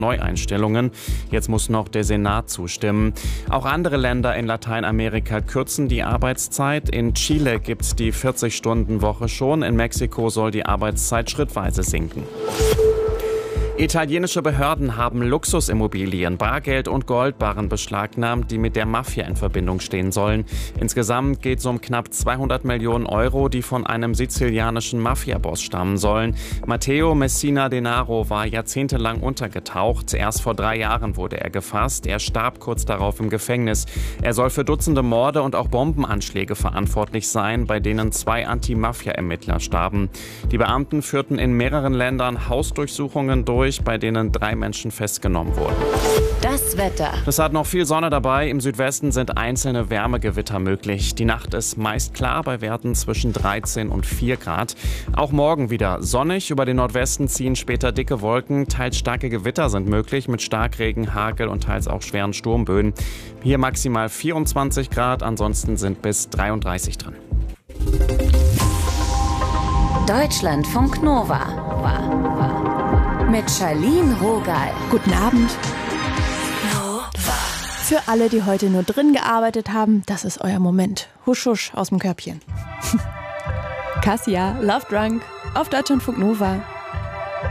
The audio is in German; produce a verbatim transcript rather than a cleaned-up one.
Neueinstellungen. Jetzt muss noch der Senat zustimmen. Auch andere Länder in Lateinamerika kürzen die Arbeitszeit. In Chile gibt es die vierzig-Stunden-Woche schon. In Mexiko soll die Arbeitszeit schrittweise sinken. Italienische Behörden haben Luxusimmobilien, Bargeld und Goldbarren beschlagnahmt, die mit der Mafia in Verbindung stehen sollen. Insgesamt geht es um knapp zweihundert Millionen Euro, die von einem sizilianischen Mafiaboss stammen sollen. Matteo Messina Denaro war jahrzehntelang untergetaucht. Erst vor drei Jahren wurde er gefasst. Er starb kurz darauf im Gefängnis. Er soll für Dutzende Morde und auch Bombenanschläge verantwortlich sein, bei denen zwei Anti-Mafia-Ermittler starben. Die Beamten führten in mehreren Ländern Hausdurchsuchungen durch, bei denen drei Menschen festgenommen wurden. Das Wetter. Es hat noch viel Sonne dabei. Im Südwesten sind einzelne Wärmegewitter möglich. Die Nacht ist meist klar bei Werten zwischen dreizehn und vier Grad. Auch morgen wieder sonnig. Über den Nordwesten ziehen später dicke Wolken. Teils starke Gewitter sind möglich mit Starkregen, Hagel und teils auch schweren Sturmböen. Hier maximal vierundzwanzig Grad. Ansonsten sind bis dreiunddreißig drin. Deutschlandfunk Nova. Mit Charlene Rogal. Guten Abend. Für alle, die heute nur drin gearbeitet haben, das ist euer Moment. Husch, husch aus dem Körbchen. Cassia, Love Drunk, auf Deutschlandfunk Nova.